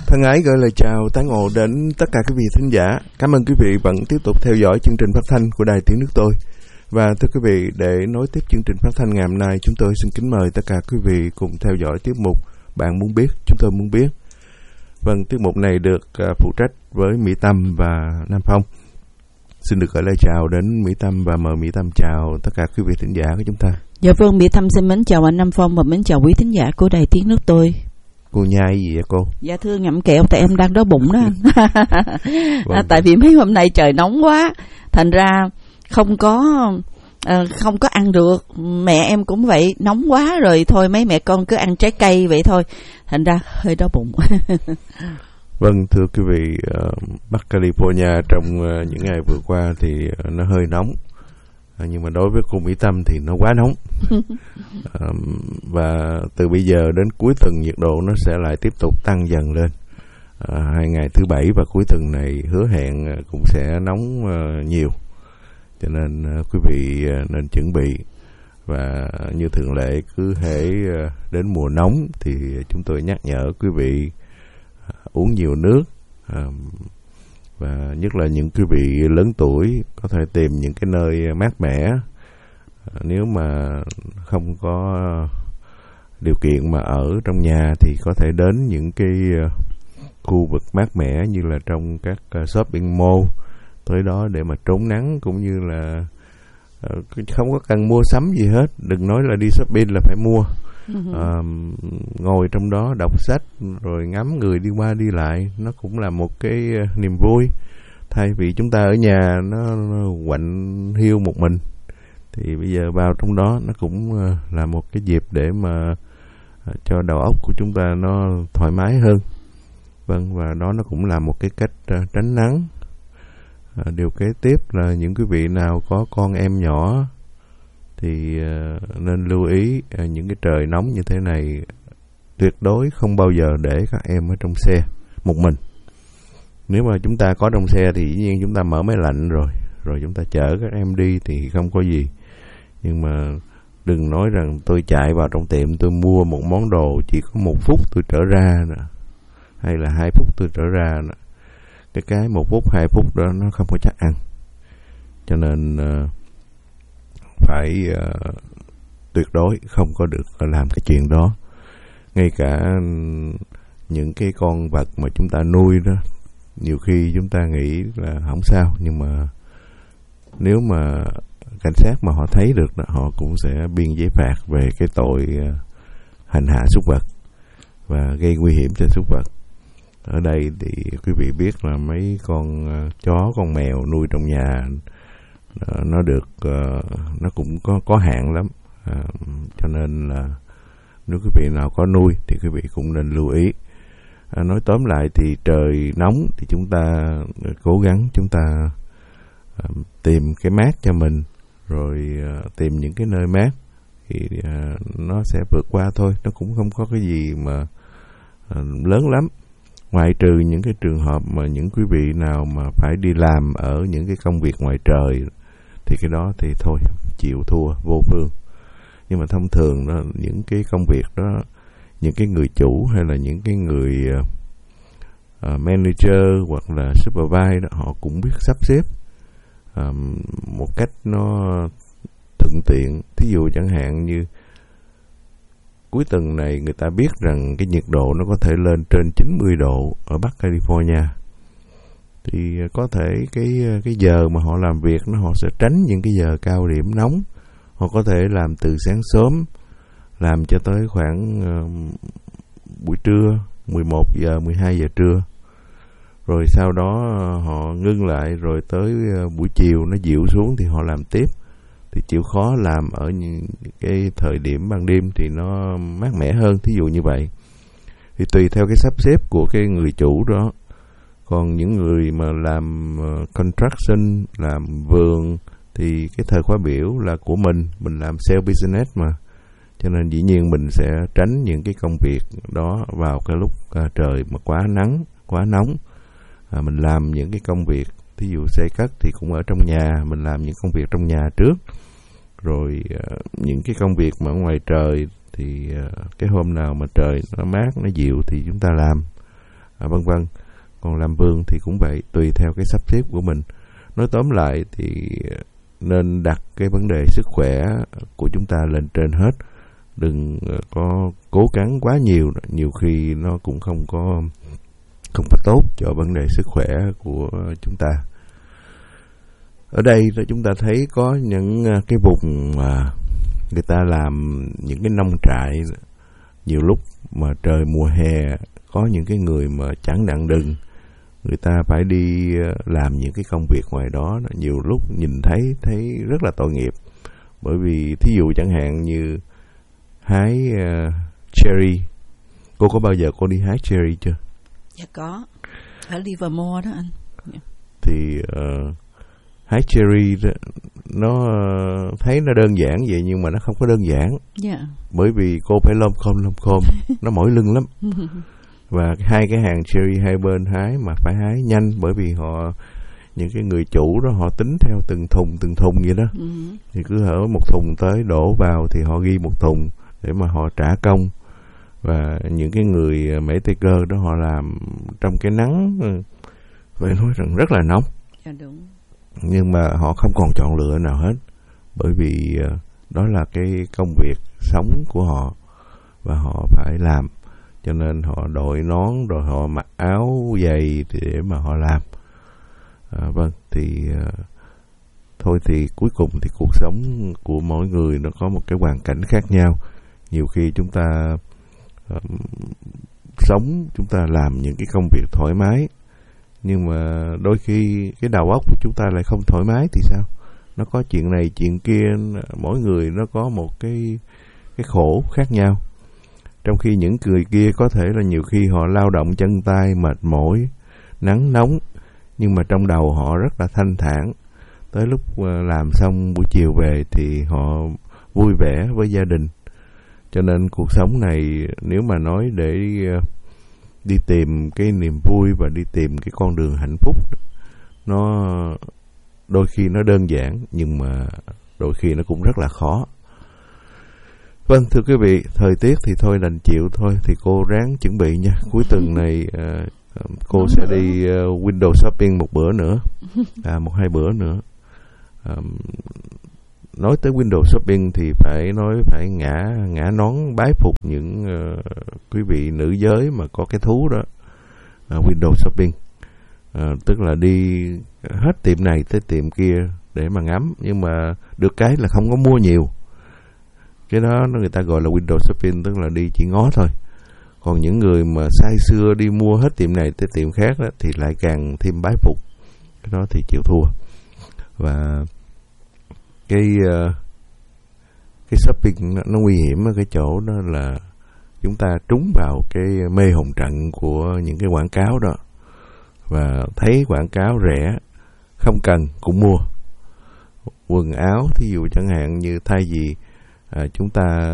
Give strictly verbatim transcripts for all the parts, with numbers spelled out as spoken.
Thân ái gửi lời chào tán ngộ đến tất cả quý vị thính giả. Cảm ơn quý vị vẫn tiếp tục theo dõi chương trình phát thanh của Đài Tiếng Nước Tôi. Và thưa quý vị, để nối tiếp chương trình phát thanh ngày hôm nay, chúng tôi xin kính mời tất cả quý vị cùng theo dõi tiết mục Bạn Muốn Biết, Chúng Tôi Muốn Biết. Vâng, tiết mục này được phụ trách với Mỹ Tâm và Nam Phong. Xin được gửi lời chào đến Mỹ Tâm và mời Mỹ Tâm chào tất cả quý vị thính giả của chúng ta. Dạ vâng, Mỹ Tâm xin mến chào anh Nam Phong và mến chào quý thính giả của Đài Tiếng Nước Tôi. Cô nhai gì vậy cô? Dạ thưa ngậm kẹo tại em đang đói bụng đó anh. Vâng. À, tại vì mấy hôm nay trời nóng quá, thành ra không có à, không có ăn được. Mẹ em cũng vậy, nóng quá rồi thôi mấy mẹ con cứ ăn trái cây vậy thôi, thành ra hơi đói bụng. Vâng, thưa quý vị, uh, Bắc California trong uh, những ngày vừa qua thì uh, nó hơi nóng, uh, nhưng mà đối với cô Mỹ Tâm thì nó quá nóng. uh, và từ bây giờ đến cuối tuần nhiệt độ nó sẽ lại tiếp tục tăng dần lên. Uh, hai ngày thứ bảy và cuối tuần này hứa hẹn uh, cũng sẽ nóng uh, nhiều, cho nên uh, quý vị uh, nên chuẩn bị. Và uh, như thường lệ, cứ hễ uh, đến mùa nóng thì chúng tôi nhắc nhở quý vị uống nhiều nước, à, và nhất là những quý vị lớn tuổi có thể tìm những cái nơi mát mẻ. À, nếu mà không có điều kiện mà ở trong nhà thì có thể đến những cái khu vực mát mẻ như là trong các shopping mall, tới đó để mà trốn nắng, cũng như là không có cần mua sắm gì hết. Đừng nói là đi shopping là phải mua. À, ngồi trong đó đọc sách rồi ngắm người đi qua đi lại, nó cũng là một cái niềm vui. Thay vì chúng ta ở nhà nó, nó quạnh hiu một mình, thì bây giờ vào trong đó nó cũng là một cái dịp để mà cho đầu óc của chúng ta nó thoải mái hơn. Vâng, và đó nó cũng là một cái cách tránh nắng. À, điều kế tiếp là những quý vị nào có con em nhỏ thì uh, nên lưu ý uh, những cái trời nóng như thế này tuyệt đối không bao giờ để các em ở trong xe một mình. Nếu mà chúng ta có trong xe thì dĩ nhiên chúng ta mở máy lạnh rồi rồi chúng ta chở các em đi thì không có gì. Nhưng mà đừng nói rằng tôi chạy vào trong tiệm tôi mua một món đồ chỉ có một phút tôi trở ra nữa, hay là hai phút tôi trở ra nữa. Cái cái một phút hai phút đó nó không có chắc ăn, cho nên uh, phải uh, tuyệt đối không có được làm cái chuyện đó. Ngay cả những cái con vật mà chúng ta nuôi đó, nhiều khi chúng ta nghĩ là không sao, nhưng mà nếu mà cảnh sát mà họ thấy được đó, họ cũng sẽ biên giấy phạt về cái tội uh, hành hạ súc vật và gây nguy hiểm cho súc vật. Ở đây thì quý vị biết là mấy con uh, chó, con mèo nuôi trong nhà uh, nó được uh, nó cũng có có hạn lắm, uh, cho nên là nếu quý vị nào có nuôi thì quý vị cũng nên lưu ý. Uh, nói tóm lại thì trời nóng thì chúng ta uh, cố gắng chúng ta uh, tìm cái mát cho mình, rồi uh, tìm những cái nơi mát thì uh, nó sẽ vượt qua thôi. Nó cũng không có cái gì mà uh, lớn lắm, ngoại trừ những cái trường hợp mà những quý vị nào mà phải đi làm ở những cái công việc ngoài trời thì cái đó thì thôi, chịu thua vô phương. Nhưng mà thông thường đó, những cái công việc đó, những cái người chủ hay là những cái người uh, manager hoặc là supervisor đó, họ cũng biết sắp xếp uh, một cách nó thuận tiện. Thí dụ chẳng hạn như cuối tuần này người ta biết rằng cái nhiệt độ nó có thể lên trên chín mươi độ ở Bắc California, thì có thể cái cái giờ mà họ làm việc nó họ sẽ tránh những cái giờ cao điểm nóng. Họ có thể làm từ sáng sớm làm cho tới khoảng uh, buổi trưa, mười một giờ, mười hai giờ trưa. Rồi sau đó uh, họ ngưng lại, rồi tới uh, buổi chiều nó dịu xuống thì họ làm tiếp. Thì chịu khó làm ở những cái thời điểm ban đêm thì nó mát mẻ hơn, thí dụ như vậy. Thì tùy theo cái sắp xếp của cái người chủ đó. Còn những người mà làm uh, construction, làm vườn thì cái thời khóa biểu là của mình, mình làm sale business mà. Cho nên dĩ nhiên mình sẽ tránh những cái công việc đó vào cái lúc uh, trời mà quá nắng, quá nóng. À, mình làm những cái công việc, thí dụ xây cất thì cũng ở trong nhà, mình làm những công việc trong nhà trước. Rồi uh, những cái công việc mà ở ngoài trời thì uh, cái hôm nào mà trời nó mát, nó dịu thì chúng ta làm. à, vân vân. Còn làm vườn thì cũng vậy, tùy theo cái sắp xếp của mình. Nói tóm lại thì nên đặt cái vấn đề sức khỏe của chúng ta lên trên hết. Đừng có cố gắng quá nhiều, nhiều khi nó cũng không có không có tốt cho vấn đề sức khỏe của chúng ta. Ở đây chúng ta thấy có những cái vùng mà người ta làm những cái nông trại, nhiều lúc mà trời mùa hè có những cái người mà chẳng đặng đừng, người ta phải đi làm những cái công việc ngoài đó, nhiều lúc nhìn thấy thấy rất là tội nghiệp. Bởi vì thí dụ chẳng hạn như hái uh, cherry, cô có bao giờ cô đi hái cherry chưa? Dạ có, ở Livermore đó anh. Yeah. Thì uh, hái cherry đó, nó uh, thấy nó đơn giản vậy nhưng mà nó không có đơn giản. Yeah. Bởi vì cô phải lom khom lom khom, nó mỏi lưng lắm. Và hai cái hàng cherry hai bên hái mà phải hái nhanh, bởi vì họ, những cái người chủ đó họ tính theo từng thùng từng thùng vậy đó. Uh-huh. Thì cứ hở một thùng tới đổ vào thì họ ghi một thùng để mà họ trả công. Và những cái người mễ tây cơ đó họ làm trong cái nắng, phải nói rằng rất là nóng. Dạ đúng. Nhưng mà họ không còn chọn lựa nào hết, bởi vì đó là cái công việc sống của họ và họ phải làm. Cho nên họ đội nón rồi họ mặc áo giày để mà họ làm. À, vâng, thì uh, thôi thì cuối cùng thì cuộc sống của mỗi người nó có một cái hoàn cảnh khác nhau. Nhiều khi chúng ta uh, sống, chúng ta làm những cái công việc thoải mái, nhưng mà đôi khi cái đầu óc của chúng ta lại không thoải mái thì sao? Nó có chuyện này chuyện kia, mỗi người nó có một cái cái khổ khác nhau. Trong khi những người kia có thể là nhiều khi họ lao động chân tay mệt mỏi, nắng nóng, nhưng mà trong đầu họ rất là thanh thản. Tới lúc làm xong buổi chiều về thì họ vui vẻ với gia đình. Cho nên cuộc sống này nếu mà nói để đi tìm cái niềm vui và đi tìm cái con đường hạnh phúc, nó đôi khi nó đơn giản nhưng mà đôi khi nó cũng rất là khó. Vâng, thưa quý vị, thời tiết thì thôi đành chịu thôi, thì cô ráng chuẩn bị nha. Cuối tuần này uh, cô Đúng sẽ nữa. đi uh, window shopping một bữa nữa, à, một hai bữa nữa. Um, nói tới window shopping thì phải nói phải ngã ngã nón bái phục những uh, quý vị nữ giới mà có cái thú đó, uh, window shopping, uh, tức là đi hết tiệm này tới tiệm kia để mà ngắm, nhưng mà được cái là không có mua nhiều. Cái đó người ta gọi là window shopping, tức là đi chỉ ngó thôi. Còn những người mà say sưa đi mua hết tiệm này tới tiệm khác đó, thì lại càng thêm bái phục. Cái đó thì chịu thua. Và cái uh, cái shopping nó, nó nguy hiểm ở cái chỗ đó là chúng ta trúng vào cái mê hồn trận của những cái quảng cáo đó. Và thấy quảng cáo rẻ, không cần cũng mua. Quần áo, thí dụ chẳng hạn như thay vì À, chúng ta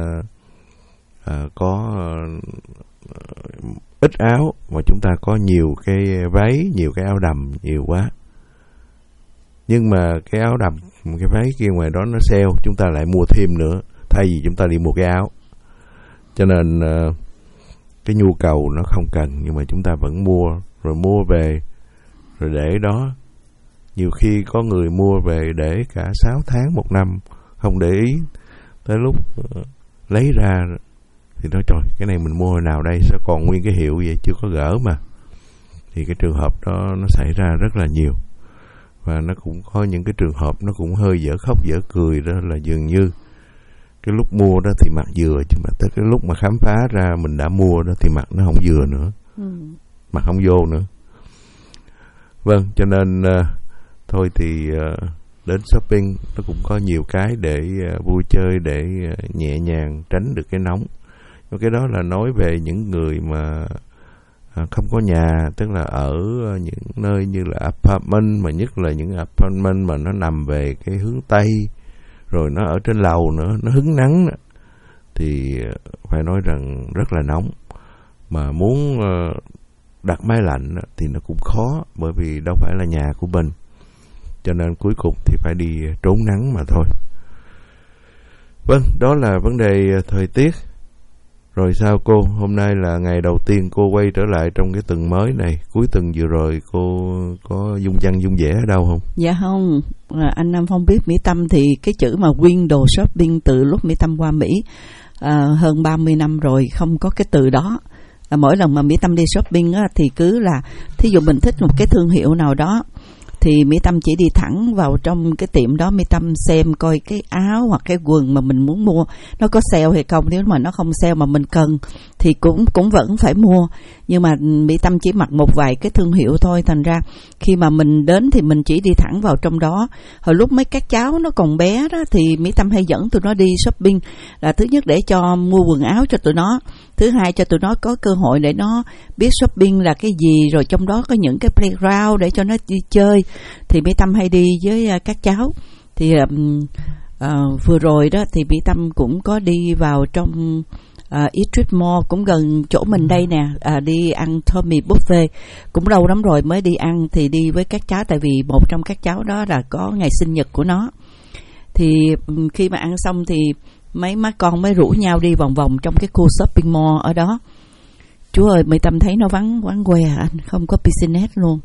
à, có à, ít áo mà chúng ta có nhiều cái váy, nhiều cái áo đầm nhiều quá, nhưng mà cái áo đầm, cái váy kia ngoài đó nó sale, chúng ta lại mua thêm nữa thay vì chúng ta đi mua cái áo. Cho nên à, cái nhu cầu nó không cần nhưng mà chúng ta vẫn mua, rồi mua về rồi để đó. Nhiều khi có người mua về để cả sáu tháng một năm không để ý, tới lúc uh, lấy ra thì nói trời, cái này mình mua hồi nào đây, sao còn nguyên cái hiệu vậy, chưa có gỡ mà. Thì cái trường hợp đó nó xảy ra rất là nhiều. Và nó cũng có những cái trường hợp nó cũng hơi dở khóc dở cười, đó là dường như cái lúc mua đó thì mặt vừa, chứ mà tới cái lúc mà khám phá ra mình đã mua đó thì mặt nó không vừa nữa, ừ. mặt không vô nữa. Vâng, cho nên uh, thôi thì uh, đến shopping nó cũng có nhiều cái để uh, vui chơi, để uh, nhẹ nhàng tránh được cái nóng. Nhưng cái đó là nói về những người mà uh, không có nhà, tức là ở uh, những nơi như là apartment, mà nhất là những apartment mà nó nằm về cái hướng Tây, rồi nó ở trên lầu nữa, nó hứng nắng nữa, thì uh, phải nói rằng rất là nóng. Mà muốn uh, đặt máy lạnh uh, thì nó cũng khó, bởi vì đâu phải là nhà của mình. Cho nên cuối cùng thì phải đi trốn nắng mà thôi. Vâng, đó là vấn đề thời tiết. Rồi sao cô? Hôm nay là ngày đầu tiên cô quay trở lại trong cái tuần mới này. Cuối tuần vừa rồi cô có dung dăng dung dẻ ở đâu không? Dạ không. À, anh Nam Phong biết Mỹ Tâm thì cái chữ mà window shopping từ lúc Mỹ Tâm qua Mỹ à, hơn ba mươi năm rồi không có cái từ đó. À, mỗi lần mà Mỹ Tâm đi shopping á, thì cứ là thí dụ mình thích một cái thương hiệu nào đó thì Mỹ Tâm chỉ đi thẳng vào trong cái tiệm đó, Mỹ Tâm xem coi cái áo hoặc cái quần mà mình muốn mua nó có sale hay không. Nếu mà nó không sale mà mình cần thì cũng cũng vẫn phải mua. Nhưng mà Mỹ Tâm chỉ mặc một vài cái thương hiệu thôi, thành ra khi mà mình đến thì mình chỉ đi thẳng vào trong đó. Hồi lúc mấy các cháu nó còn bé đó thì Mỹ Tâm hay dẫn tụi nó đi shopping, là thứ nhất để cho mua quần áo cho tụi nó, thứ hai cho tụi nó có cơ hội để nó biết shopping là cái gì, rồi trong đó có những cái playground để cho nó đi chơi. Thì Mỹ Tâm hay đi với các cháu. Thì uh, vừa rồi đó thì Mỹ Tâm cũng có đi vào trong uh, East Street Mall, cũng gần chỗ mình đây nè, uh, đi ăn Tommy Buffet. Cũng lâu lắm rồi mới đi ăn, thì đi với các cháu, tại vì một trong các cháu đó là có ngày sinh nhật của nó. Thì um, khi mà ăn xong thì mấy má con mới rủ nhau đi vòng vòng trong cái khu shopping mall ở đó. Chú ơi, Mỹ Tâm thấy nó vắng vắng que anh, không có business luôn.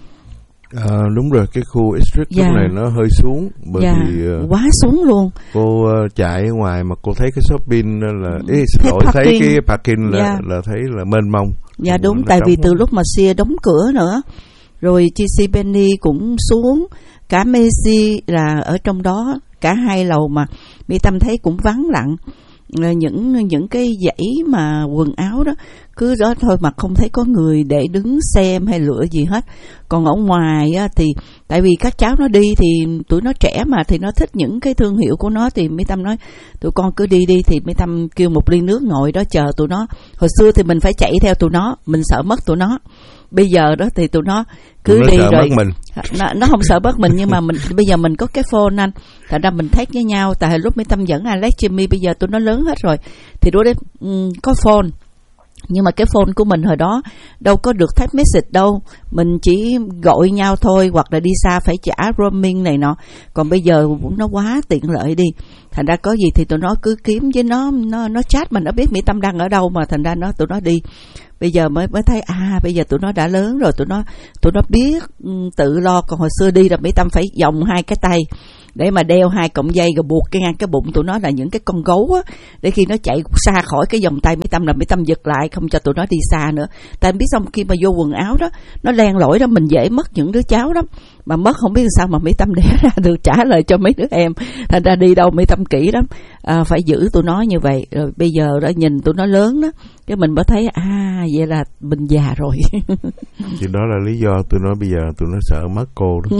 À, đúng rồi, cái khu Street dạ. lúc này nó hơi xuống bởi dạ, vì uh, quá xuống luôn. Cô uh, chạy ở ngoài mà cô thấy cái shopping là ý, xin lỗi, thấy cái parking là dạ. là thấy là mênh mông. Dạ đúng, tại vì từ lúc mà Sears đóng cửa nữa, rồi gi xê Penney cũng xuống, cả Macy là ở trong đó, cả hai lầu mà Mỹ Tâm thấy cũng vắng lặng. Những những cái dãy mà quần áo đó cứ đó thôi mà không thấy có người để đứng xem hay lựa gì hết. Còn ở ngoài á, thì tại vì các cháu nó đi thì tụi nó trẻ mà, thì nó thích những cái thương hiệu của nó, thì Mỹ Tâm nói tụi con cứ đi đi. Thì Mỹ Tâm kêu một ly nước ngồi đó chờ tụi nó. Hồi xưa thì mình phải chạy theo tụi nó, mình sợ mất tụi nó. Bây giờ đó thì tụi nó cứ nó đi sợ rồi mất mình. Nó, nó không sợ mất mình, nhưng mà mình bây giờ mình có cái phone anh, thành ra mình thét với nhau. Tại lúc Mỹ Tâm dẫn Alex Jimmy, bây giờ tụi nó lớn hết rồi thì đôi đấy um, có phone. Nhưng mà cái phone của mình hồi đó đâu có được text message đâu, mình chỉ gọi nhau thôi, hoặc là đi xa phải trả roaming này nọ. Còn bây giờ nó quá tiện lợi đi, thành ra có gì thì tụi nó cứ kiếm với nó, nó nó chat mà nó biết Mỹ Tâm đang ở đâu, mà thành ra nó tụi nó đi. Bây giờ mới mới thấy à, bây giờ tụi nó đã lớn rồi, tụi nó tụi nó biết tự lo. Còn hồi xưa đi là Mỹ Tâm phải vòng hai cái tay để mà đeo hai cọng dây rồi buộc cái ngang cái bụng tụi nó là những cái con gấu á, để khi nó chạy xa khỏi cái vòng tay Mỹ Tâm là Mỹ Tâm giật lại, không cho tụi nó đi xa nữa. Tại biết xong khi mà vô quần áo đó nó len lỏi đó, mình dễ mất những đứa cháu lắm, mà mất không biết sao mà Mỹ Tâm đẻ ra được trả lời cho mấy đứa em. Thành ra đi đâu Mỹ Tâm kỹ lắm, à, phải giữ tụi nó như vậy. Rồi bây giờ đó nhìn tụi nó lớn đó, cái mình mới thấy à, vậy là mình già rồi. Thì đó là lý do tụi nó bây giờ tụi nó sợ mất cô đó.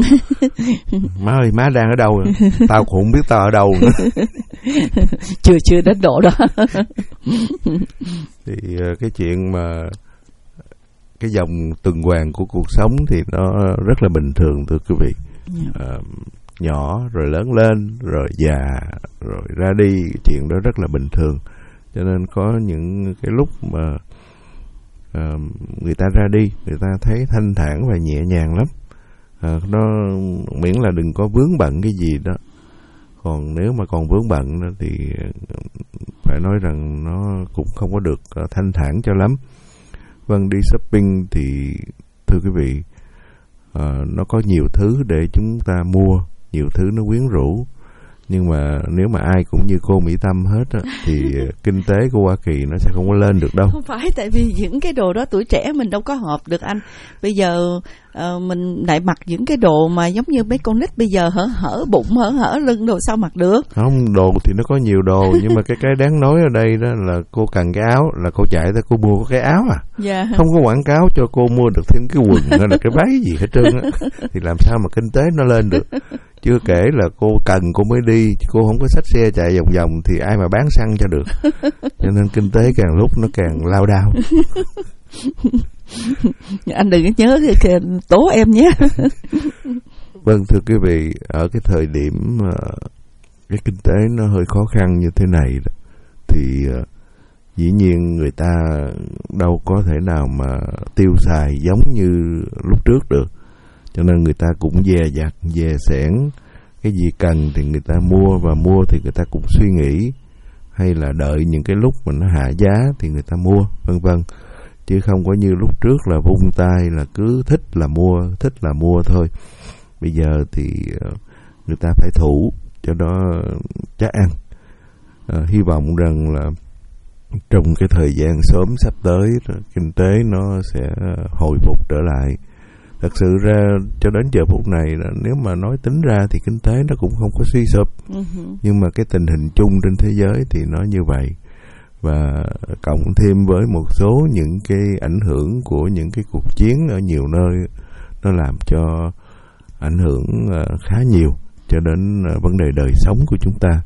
Má ơi, má đang ở đâu rồi? Tao cũng không biết tao ở đâu nữa. chưa chưa đến độ đó. Thì cái chuyện mà cái dòng tuần hoàn của cuộc sống thì nó rất là bình thường thưa quý vị. Yeah. À, nhỏ rồi lớn lên rồi già rồi ra đi, chuyện đó rất là bình thường. Cho nên có những cái lúc mà uh, người ta ra đi, người ta thấy thanh thản và nhẹ nhàng lắm. Uh, nó miễn là đừng có vướng bận cái gì đó. Còn nếu mà còn vướng bận đó thì phải nói rằng nó cũng không có được uh, thanh thản cho lắm. Vâng, đi shopping thì thưa quý vị, uh, nó có nhiều thứ để chúng ta mua, nhiều thứ nó quyến rũ. Nhưng mà nếu mà ai cũng như cô Mỹ Tâm hết á, thì kinh tế của Hoa Kỳ nó sẽ không có lên được đâu. Không phải, tại vì những cái đồ đó tuổi trẻ mình đâu có hợp được anh. Bây giờ uh, mình lại mặc những cái đồ mà giống như mấy con nít bây giờ hở hở bụng, hở hở lưng đồ sao mặc được. Không, đồ thì nó có nhiều đồ, nhưng mà cái cái đáng nói ở đây đó là cô cần cái áo là cô chạy tới cô mua cái áo à. Dạ. Không có quảng cáo cho cô mua được thêm cái quần hay là cái váy gì hết trơn á. Thì làm sao mà kinh tế nó lên được. Chưa kể là cô cần cô mới đi, cô không có xách xe chạy vòng vòng thì ai mà bán xăng cho được. Cho nên kinh tế càng lúc nó càng lao đao. Anh đừng có nhớ kìa, tố em nhé. Vâng, thưa quý vị, ở cái thời điểm uh, cái kinh tế nó hơi khó khăn như thế này đó, thì uh, dĩ nhiên người ta đâu có thể nào mà tiêu xài giống như lúc trước được. Cho nên người ta cũng dè dặt, dè sẻn, cái gì cần thì người ta mua, và mua thì người ta cũng suy nghĩ hay là đợi những cái lúc mà nó hạ giá thì người ta mua, vân vân. Chứ không có như lúc trước là vung tay là cứ thích là mua, thích là mua thôi. Bây giờ thì người ta phải thủ cho nó chắc ăn. À, hy vọng rằng là trong cái thời gian sớm sắp tới, kinh tế nó sẽ hồi phục trở lại. Thật sự ra cho đến giờ phút này là nếu mà nói tính ra thì kinh tế nó cũng không có suy sụp. Uh-huh. Nhưng mà cái tình hình chung trên thế giới thì nó như vậy. Và cộng thêm với một số những cái ảnh hưởng của những cái cuộc chiến ở nhiều nơi, nó làm cho ảnh hưởng khá nhiều cho đến vấn đề đời sống của chúng ta.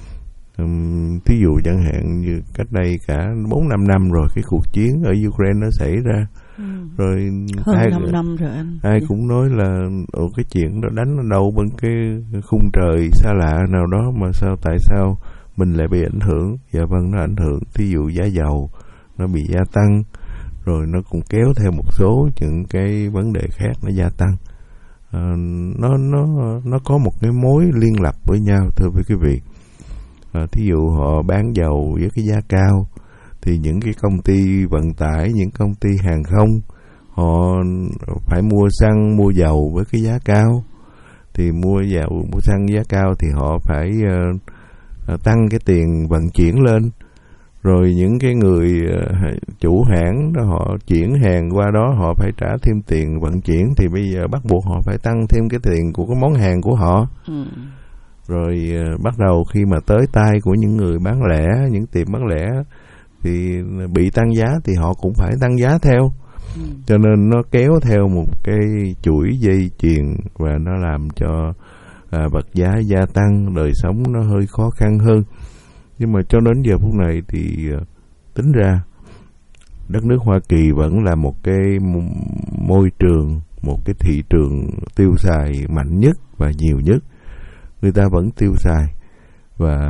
Um, thí dụ chẳng hạn như cách đây cả bốn năm năm rồi cái cuộc chiến ở Ukraine nó xảy ra. Ừ. Rồi hơn ai, năm năm rồi anh. Ai cũng nói là ồ, cái chuyện đó đánh ở đâu bên cái khung trời xa lạ nào đó mà sao tại sao mình lại bị ảnh hưởng. Dạ vâng, nó ảnh hưởng. Thí dụ giá dầu nó bị gia tăng, rồi nó cũng kéo theo một số những cái vấn đề khác nó gia tăng. À, nó nó nó có một cái mối liên lập với nhau, thưa quý vị. À, thí dụ họ bán dầu với cái giá cao thì những cái công ty vận tải, những công ty hàng không họ phải mua xăng, mua dầu với cái giá cao. Thì mua dầu, mua xăng giá cao thì họ phải uh, uh, tăng cái tiền vận chuyển lên. Rồi những cái người uh, chủ hãng đó họ chuyển hàng qua đó họ phải trả thêm tiền vận chuyển, thì bây giờ bắt buộc họ phải tăng thêm cái tiền của cái món hàng của họ. Ừ. Rồi uh, bắt đầu khi mà tới tay của những người bán lẻ, những tiệm bán lẻ thì bị tăng giá thì họ cũng phải tăng giá theo. Ừ. Cho nên nó kéo theo một cái chuỗi dây chuyền và nó làm cho à, vật giá gia tăng, đời sống nó hơi khó khăn hơn. Nhưng mà cho đến giờ phút này thì uh, tính ra đất nước Hoa Kỳ vẫn là một cái môi trường, một cái thị trường tiêu xài mạnh nhất và nhiều nhất. Người ta vẫn tiêu xài và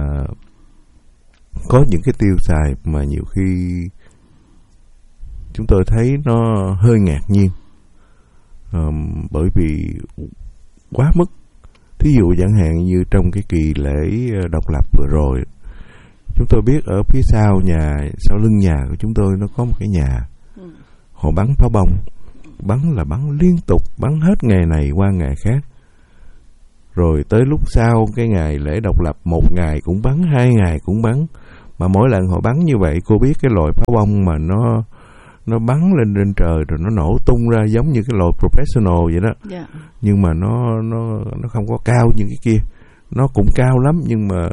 có những cái tiêu xài mà nhiều khi chúng tôi thấy nó hơi ngạc nhiên, um, bởi vì quá mức. Thí dụ chẳng hạn như trong cái kỳ lễ độc lập vừa rồi, chúng tôi biết ở phía sau nhà, sau lưng nhà của chúng tôi nó có một cái nhà, họ bắn pháo bông, bắn là bắn liên tục, bắn hết ngày này qua ngày khác. Rồi tới lúc sau cái ngày lễ độc lập, một ngày cũng bắn, hai ngày cũng bắn. Mà mỗi lần họ bắn như vậy, cô biết cái loại pháo bông mà nó nó bắn lên trên trời rồi nó nổ tung ra giống như cái loại professional vậy đó. Yeah. Nhưng mà nó nó nó không có cao như cái kia. Nó cũng cao lắm nhưng mà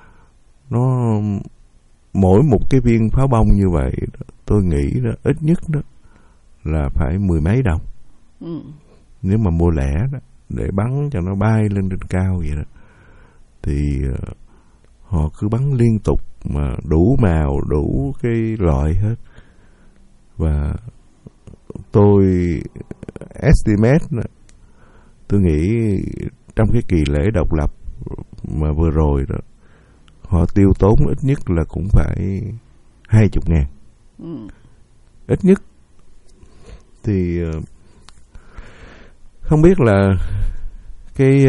nó mỗi một cái viên pháo bông như vậy, tôi nghĩ đó, ít nhất đó là phải mười mấy đồng. Ừ. Nếu mà mua lẻ đó, để bắn cho nó bay lên trên cao vậy đó, thì uh, họ cứ bắn liên tục mà đủ màu, đủ cái loại hết. Và tôi estimate, tôi nghĩ trong cái kỳ lễ độc lập mà vừa rồi đó, họ tiêu tốn ít nhất là cũng phải hai chục ngàn. Ừ. Ít nhất. Thì không biết là cái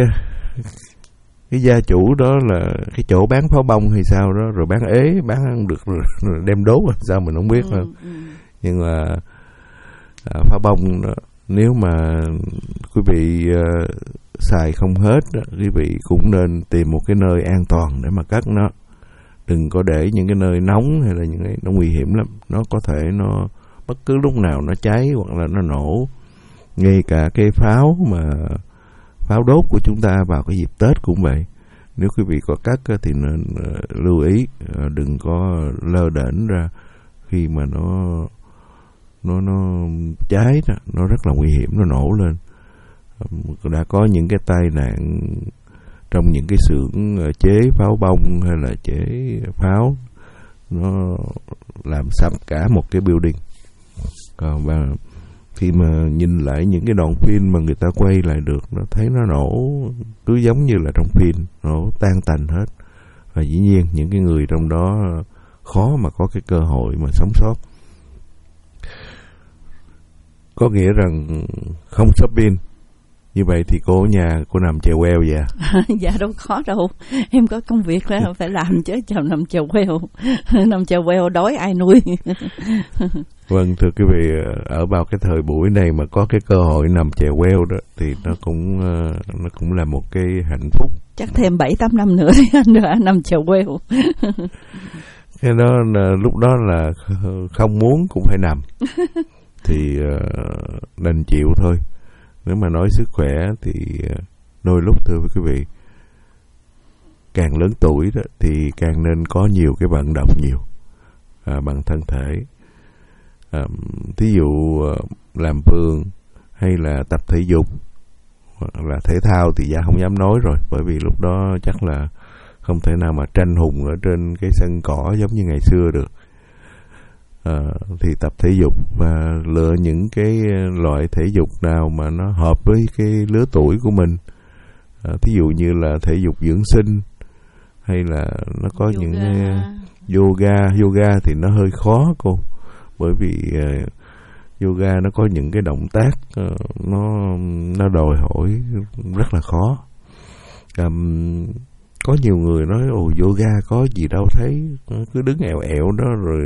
cái gia chủ đó là cái chỗ bán pháo bông hay sao đó, rồi bán ế, bán ăn được rồi, rồi đem đốt hay sao mình không biết. Ừ, ừ. Nhưng mà à, pháo bông đó, nếu mà quý vị uh, xài không hết đó, quý vị cũng nên tìm một cái nơi an toàn để mà cất nó. Đừng có để những cái nơi nóng hay là những cái nó nguy hiểm lắm. Nó có thể nó bất cứ lúc nào nó cháy hoặc là nó nổ. Ngay cả cái pháo mà pháo đốt của chúng ta vào cái dịp Tết cũng vậy. Nếu quý vị có cất thì nên uh, lưu ý, uh, đừng có lơ đễnh ra khi mà nó nó nó cháy đó, nó rất là nguy hiểm, nó nổ lên. Uh, đã có những cái tai nạn trong những cái xưởng uh, chế pháo bông hay là chế pháo, nó làm sập cả một cái building. Còn uh, và khi mà nhìn lại những cái đoạn phim mà người ta quay lại được, nó thấy nó nổ cứ giống như là trong phim, nổ tan tành hết. Và dĩ nhiên những cái người trong đó khó mà có cái cơ hội mà sống sót. Có nghĩa rằng không shopping Như vậy thì cô ở nhà cô nằm chèo queo vậy à? Dạ đâu có đâu, em có công việc đó phải làm chứ, chào nằm chèo queo. Nằm chèo queo đói ai nuôi. Vâng, thưa quý vị, ở vào cái thời buổi này mà có cái cơ hội nằm chèo queo đó thì nó cũng nó cũng là một cái hạnh phúc. Chắc thêm bảy tám năm nữa thì anh đã nằm chèo queo. Cái đó là, lúc đó là không muốn cũng phải nằm. Thì uh, đành chịu thôi. Nếu mà nói sức khỏe thì uh, đôi lúc thưa quý vị, càng lớn tuổi đó thì càng nên có nhiều cái vận động nhiều à, bằng thân thể. À, thí dụ uh, làm vườn hay là tập thể dục hoặc là thể thao thì dạ không dám nói rồi, bởi vì lúc đó chắc là không thể nào mà tranh hùng ở trên cái sân cỏ giống như ngày xưa được. À, thì tập thể dục và lựa những cái loại thể dục nào mà nó hợp với cái lứa tuổi của mình. À, thí dụ như là thể dục dưỡng sinh hay là nó có yoga. Những uh, yoga yoga thì nó hơi khó cô, bởi vì uh, yoga nó có những cái động tác uh, nó nó đòi hỏi rất là khó. Um, có nhiều người nói ồ yoga có gì đâu, thấy cứ đứng ẻo ẻo đó rồi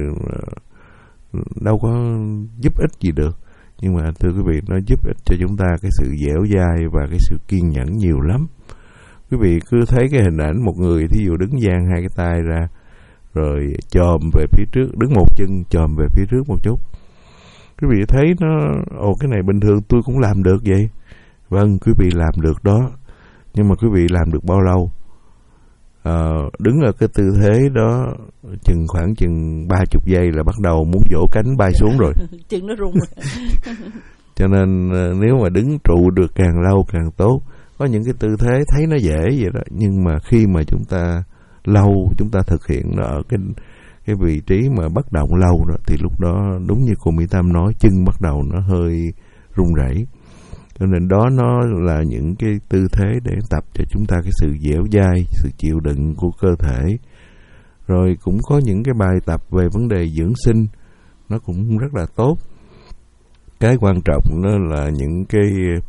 đâu có giúp ích gì được. Nhưng mà thưa quý vị, nó giúp ích cho chúng ta cái sự dẻo dai và cái sự kiên nhẫn nhiều lắm. Quý vị cứ thấy cái hình ảnh một người thí dụ đứng dang hai cái tay ra rồi chồm về phía trước, đứng một chân chồm về phía trước một chút, quý vị thấy nó ồ cái này bình thường tôi cũng làm được vậy. Vâng, quý vị làm được đó, nhưng mà quý vị làm được bao lâu? À, đứng ở cái tư thế đó chừng khoảng chừng ba chục giây là bắt đầu muốn vỗ cánh bay xuống rồi. Chân nó rung rồi. Cho nên nếu mà đứng trụ được càng lâu càng tốt. Có những cái tư thế thấy nó dễ vậy đó, nhưng mà khi mà chúng ta lâu, chúng ta thực hiện nó ở cái cái vị trí mà bất động lâu đó, thì lúc đó đúng như cô Mỹ Tâm nói, chân bắt đầu nó hơi run rẩy. Cho nên đó nó là những cái tư thế để tập cho chúng ta cái sự dẻo dai, sự chịu đựng của cơ thể. Rồi cũng có những cái bài tập về vấn đề dưỡng sinh, nó cũng rất là tốt. Cái quan trọng đó là những cái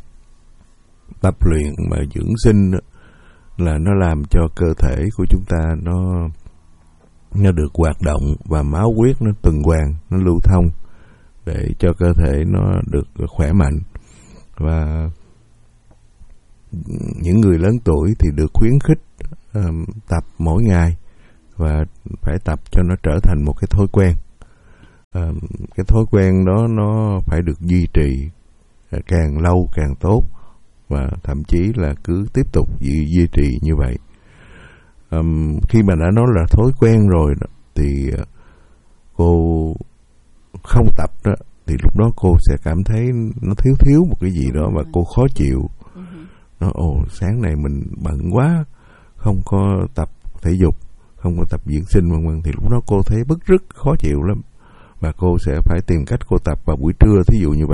tập luyện mà dưỡng sinh đó, là nó làm cho cơ thể của chúng ta nó nó được hoạt động và máu huyết nó tuần hoàn, nó lưu thông để cho cơ thể nó được khỏe mạnh. Và những người lớn tuổi thì được khuyến khích um, tập mỗi ngày và phải tập cho nó trở thành một cái thói quen. Um, cái thói quen đó nó phải được duy trì càng lâu càng tốt, và thậm chí là cứ tiếp tục duy, duy trì như vậy. Um, khi mà đã nói là thói quen rồi đó, thì cô không tập đó, thì lúc đó cô sẽ cảm thấy nó thiếu thiếu một cái gì đó mà cô khó chịu. Nó ồ sáng này mình bận quá, không có tập thể dục, không có tập dưỡng sinh vân vân, thì lúc đó cô thấy bứt rứt khó chịu lắm, và cô sẽ phải tìm cách cô tập vào buổi trưa thí dụ như vậy.